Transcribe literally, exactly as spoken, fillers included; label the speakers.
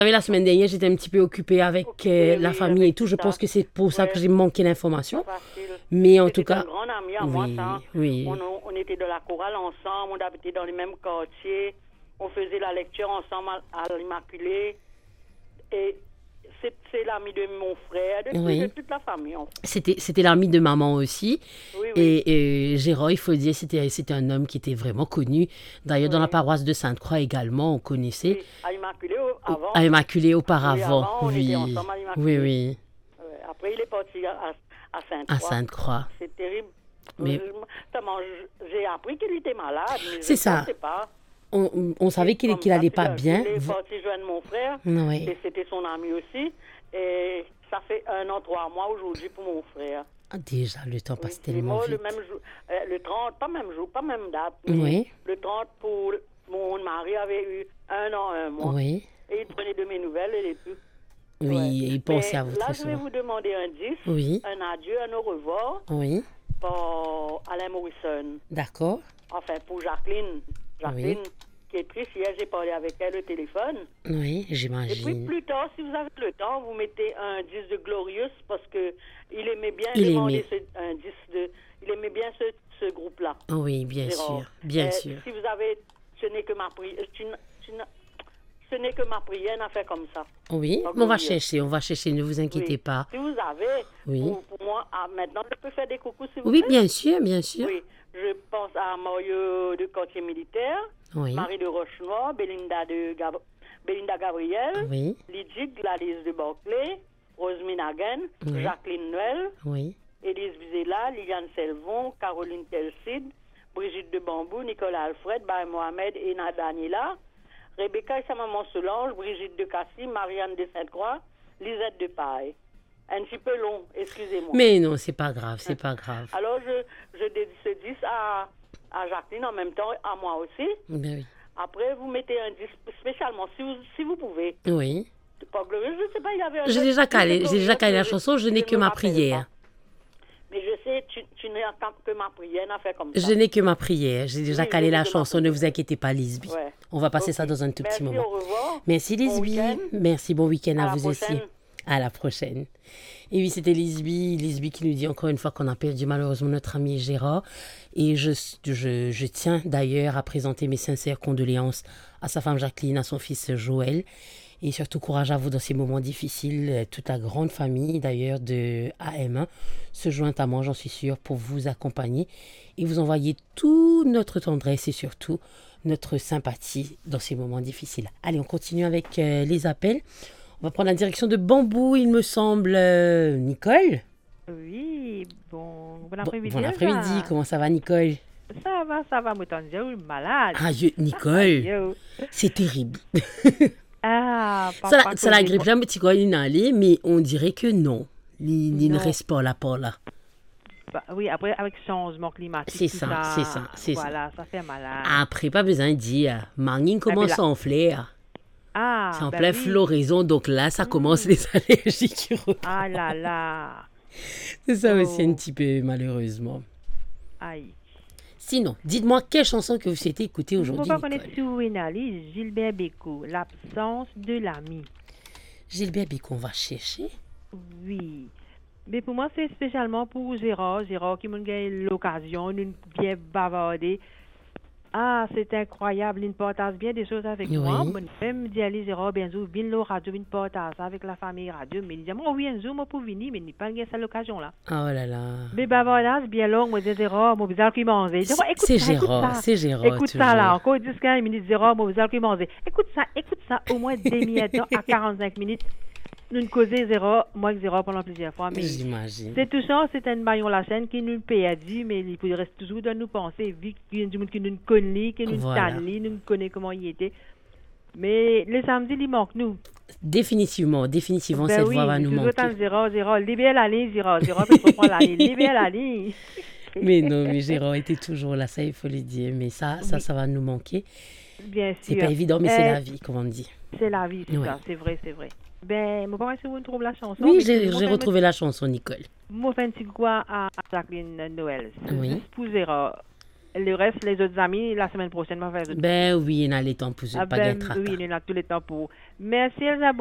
Speaker 1: savez, la semaine dernière, j'étais un petit peu occupée avec
Speaker 2: Occupée,
Speaker 1: euh, la
Speaker 2: oui,
Speaker 1: famille et
Speaker 2: avec
Speaker 1: tout.
Speaker 2: tout
Speaker 1: Je
Speaker 2: ça.
Speaker 1: pense que c'est pour ça
Speaker 2: Ouais.
Speaker 1: que j'ai manqué l'information.
Speaker 2: Pas facile.
Speaker 1: Mais en tout
Speaker 2: C'était un
Speaker 1: cas,
Speaker 2: grand ami à moi,
Speaker 1: oui,
Speaker 2: ça.
Speaker 1: oui.
Speaker 2: On, on- on était dans la chorale ensemble, on habitait dans les mêmes quartiers, on faisait la lecture ensemble à, à l'Immaculée. Et c'est, c'est l'ami de mon frère, de,
Speaker 1: Oui.
Speaker 2: de toute la famille. En fait.
Speaker 1: C'était, c'était l'ami de maman aussi.
Speaker 2: Oui, oui.
Speaker 1: Et, et Gérard, il faut dire, c'était, c'était un homme qui était vraiment connu. D'ailleurs, dans
Speaker 2: Oui.
Speaker 1: la paroisse de Sainte-Croix également, on connaissait.
Speaker 2: Oui, à Immaculée au- avant.
Speaker 1: À Immaculée auparavant.
Speaker 2: Oui, avant, on
Speaker 1: oui.
Speaker 2: était ensemble à l'Immaculée.
Speaker 1: oui, oui.
Speaker 2: Ouais, après, il est parti à, à Sainte-Croix.
Speaker 1: À Sainte-Croix.
Speaker 2: C'est terrible.
Speaker 1: Mais-
Speaker 2: Euh, tellement, j'ai appris qu'il était malade, mais
Speaker 1: C'est
Speaker 2: je
Speaker 1: ça.
Speaker 2: ne sais pas.
Speaker 1: On, on- on savait qu'il,
Speaker 2: Comme
Speaker 1: qu'il
Speaker 2: ça,
Speaker 1: allait
Speaker 2: puis
Speaker 1: pas
Speaker 2: là,
Speaker 1: bien.
Speaker 2: Il est
Speaker 1: Vous-
Speaker 2: parti joindre mon frère,
Speaker 1: Oui.
Speaker 2: et c'était son ami aussi. Et ça fait un an, trois mois aujourd'hui pour mon frère.
Speaker 1: Ah, déjà, le temps
Speaker 2: Oui,
Speaker 1: passe
Speaker 2: il est
Speaker 1: tellement
Speaker 2: mort
Speaker 1: vite.
Speaker 2: le même jour, euh, le trente, pas même jour, pas même date. mais
Speaker 1: Oui.
Speaker 2: Le trente pour mon mari avait eu un an, un mois.
Speaker 1: Oui.
Speaker 2: Et il prenait de mes nouvelles et tout.
Speaker 1: Oui,
Speaker 2: Ouais.
Speaker 1: il pensait
Speaker 2: Mais
Speaker 1: à vous
Speaker 2: là,
Speaker 1: très
Speaker 2: je vais
Speaker 1: souvent.
Speaker 2: vous demander un disque,
Speaker 1: Oui.
Speaker 2: un adieu, un au revoir
Speaker 1: Oui.
Speaker 2: pour Alain Morrison.
Speaker 1: D'accord.
Speaker 2: Enfin, pour Jacqueline. Jacqueline,
Speaker 1: Oui.
Speaker 2: qui est triste. Hier, j'ai parlé avec elle au téléphone.
Speaker 1: Oui,
Speaker 2: Et puis,
Speaker 1: j'imagine.
Speaker 2: plus tard, si vous avez le temps, vous mettez un disque de Glorious parce que il aimait bien
Speaker 1: Il
Speaker 2: demander
Speaker 1: aimait.
Speaker 2: ce- un disque de... Il aimait bien ce, ce groupe-là.
Speaker 1: Oui, bien
Speaker 2: Gérard.
Speaker 1: sûr. Bien
Speaker 2: Euh,
Speaker 1: sûr.
Speaker 2: Si vous avez... Ce n'est que ma prière... Ce n'est que ma prière n'a fait comme ça.
Speaker 1: Oui,
Speaker 2: Donc,
Speaker 1: mais on va
Speaker 2: oui.
Speaker 1: chercher, on va chercher, ne vous inquiétez
Speaker 2: Oui.
Speaker 1: pas.
Speaker 2: Si vous avez,
Speaker 1: Oui.
Speaker 2: pour, pour moi, ah, maintenant, je peux faire des coucous, s'il vous
Speaker 1: Oui,
Speaker 2: plaît?
Speaker 1: bien sûr, bien sûr.
Speaker 2: Oui, je pense à Mario de quartier militaire,
Speaker 1: Oui.
Speaker 2: Marie de Rochenoir, Belinda, de Gab- Belinda Gabriel,
Speaker 1: Oui,
Speaker 2: Lydie Gladys de Barclay, Rosemine Hagen,
Speaker 1: Oui.
Speaker 2: Jacqueline Noël,
Speaker 1: oui,
Speaker 2: Élise Vizela, Liliane Selvon, Caroline Telcide, Brigitte de Bambou, Nicolas Alfred, Baye Mohamed et Nada Daniela, Rebecca et sa maman Solange, Brigitte de Cassis, Marianne de Sainte-Croix, Lisette de Paille. Un petit peu long, excusez-moi.
Speaker 1: mais non, c'est pas grave, c'est pas grave.
Speaker 2: Alors, je, je dédie ce disque à, à Jacqueline en même temps, à moi aussi.
Speaker 1: Ben oui.
Speaker 2: Après, vous mettez un disque spécialement, si vous, si vous pouvez.
Speaker 1: Oui.
Speaker 2: Pas glorieux, je ne sais pas, il y avait un...
Speaker 1: J'ai
Speaker 2: autre
Speaker 1: déjà
Speaker 2: disque
Speaker 1: calé, j'ai
Speaker 2: glorieux,
Speaker 1: déjà calé la
Speaker 2: je-
Speaker 1: chanson, je
Speaker 2: je
Speaker 1: n'ai
Speaker 2: ne
Speaker 1: que
Speaker 2: me
Speaker 1: ma
Speaker 2: rappelle
Speaker 1: prière.
Speaker 2: pas. Mais je sais, tu, tu n'as que ma prière n'a fait comme ça.
Speaker 1: Je n'ai que ma prière. J'ai déjà
Speaker 2: Oui,
Speaker 1: calé
Speaker 2: je
Speaker 1: la
Speaker 2: n'ai que ma
Speaker 1: chanson, ne
Speaker 2: prière.
Speaker 1: vous inquiétez pas, Lisby.
Speaker 2: Ouais.
Speaker 1: On va passer
Speaker 2: Ok.
Speaker 1: ça dans un tout petit
Speaker 2: Merci,
Speaker 1: moment.
Speaker 2: au revoir.
Speaker 1: Merci
Speaker 2: Bon
Speaker 1: Lisby.
Speaker 2: week-end.
Speaker 1: Merci, bon week-end à,
Speaker 2: À la
Speaker 1: vous aussi.
Speaker 2: prochaine.
Speaker 1: À la prochaine. Et oui, c'était Lisby, Lisby qui nous dit encore une fois qu'on a perdu malheureusement notre ami Gérard. Et je, je, je tiens d'ailleurs à présenter mes sincères condoléances à sa femme Jacqueline, à son fils Joël. Et surtout courage à vous dans ces moments difficiles. Toute la grande famille d'ailleurs de A M un se joint à moi, j'en suis sûre, pour vous accompagner et vous envoyer toute notre tendresse et surtout notre sympathie dans ces moments difficiles. Allez, on continue avec euh, les appels. On va prendre la direction de Bambou, il me semble. Euh, Nicole?
Speaker 3: Oui, bon, bon
Speaker 1: Bon,
Speaker 3: après-midi.
Speaker 1: bon après-midi,
Speaker 3: ça.
Speaker 1: comment ça va Nicole?
Speaker 3: Ça va, ça va, mouton, je suis malade.
Speaker 1: Ah, je- Nicole,
Speaker 3: Yo.
Speaker 1: c'est terrible.
Speaker 3: Ah,
Speaker 1: Ça,
Speaker 3: papa,
Speaker 1: la- ça la
Speaker 3: cause-
Speaker 1: grippe, jamais petit quoi, il est allé, mais on dirait que non. Il, il ne
Speaker 3: Non.
Speaker 1: reste pas là, pas là.
Speaker 3: Bah, oui, après, avec changement climatique.
Speaker 1: C'est
Speaker 3: tout
Speaker 1: ça, c'est ça, c'est ça.
Speaker 3: Voilà, ça. fait malade.
Speaker 1: Après, pas besoin de dire. Marine
Speaker 3: Ah, mais
Speaker 1: commence
Speaker 3: là-
Speaker 1: à enfler.
Speaker 3: Ah,
Speaker 1: C'est en
Speaker 3: ben
Speaker 1: pleine
Speaker 3: oui.
Speaker 1: floraison, donc là, ça commence les allergies qui reprennent.
Speaker 3: Ah là là.
Speaker 1: C'est ça aussi
Speaker 3: Oh.
Speaker 1: un petit peu, malheureusement.
Speaker 3: Aïe.
Speaker 1: Sinon, dites-moi quelle chanson que vous souhaitez écouter
Speaker 3: Vous
Speaker 1: aujourd'hui,
Speaker 3: pas
Speaker 1: Nicole.
Speaker 3: connaître Souvenali, Gilbert Bécaud, l'absence de l'ami.
Speaker 1: Gilbert Bécaud, on va chercher.
Speaker 3: Oui. Mais pour moi, c'est spécialement pour Gérard. Gérard qui m'a eu l'occasion de bien bavarder. Ah, c'est incroyable. Il partage bien des choses avec
Speaker 1: Oui.
Speaker 3: moi. Moi, même dit aller Gérard, bien sûr, bien le radio, il partage ça avec la famille radio. Mais il dit, moi, oui, un jour, moi, pour venir, mais il n'y a pas eu cette occasion-là.
Speaker 1: Oh là là.
Speaker 3: Mais bavardage, bien long, moi, je dis Gérard, moi, bizarre qu'il mange. Il dit, ouais, écoute
Speaker 1: C'est
Speaker 3: ça, écoute
Speaker 1: Gérard,
Speaker 3: ça.
Speaker 1: c'est Gérard.
Speaker 3: Écoute ça,
Speaker 1: toujours.
Speaker 3: là. Encore dix quinze minutes, Gérard, moi, bizarre qu'il mange. Écoute ça, écoute ça. Au moins dix minutes à quarante-cinq minutes. Nous causons Gérard, moi, avec Gérard pendant plusieurs fois. Mais
Speaker 1: J'imagine.
Speaker 3: c'est tout ça, c'est un maillon la chaîne qui nous perdit, mais il pourrait rester toujours de nous penser, vu qu'il y a du monde qui nous connaît, qui nous
Speaker 1: Voilà.
Speaker 3: tanne, nous connaît comment il était. Mais le samedi, il manque nous.
Speaker 1: Définitivement, définitivement,
Speaker 3: Ben
Speaker 1: cette
Speaker 3: oui,
Speaker 1: voix va nous
Speaker 3: toujours
Speaker 1: manquer.
Speaker 3: tant Gérard, Gérard, libère la ligne, Gérard, Gérard, peut reprendre la ligne, libère la ligne.
Speaker 1: Mais non, mais Gérard était toujours là, ça il faut le dire. Mais ça, ça,
Speaker 3: Oui.
Speaker 1: ça va nous manquer.
Speaker 3: Bien
Speaker 1: C'est
Speaker 3: sûr.
Speaker 1: pas évident, mais c'est
Speaker 3: Euh,
Speaker 1: la vie, comme on dit.
Speaker 3: C'est la vie, c'est
Speaker 1: Ouais.
Speaker 3: ça, c'est vrai, c'est vrai. Ben, moi, pas si vous trouvez la chanson.
Speaker 1: Oui,
Speaker 3: mais
Speaker 1: j'ai
Speaker 3: moi,
Speaker 1: j'ai
Speaker 3: quand
Speaker 1: retrouvé la chanson, Nicole.
Speaker 3: Moi, fais un petit quoi à à Jacqueline Noël.
Speaker 1: Oui.
Speaker 3: Juste pour Gérard. le reste, les autres amis, la semaine prochaine, on va faire.
Speaker 1: Ben oui, il y a le temps pour
Speaker 3: Ah
Speaker 1: pas
Speaker 3: ben,
Speaker 1: de tracas.
Speaker 3: oui, il y en a tout le temps pour. Merci, Elsa.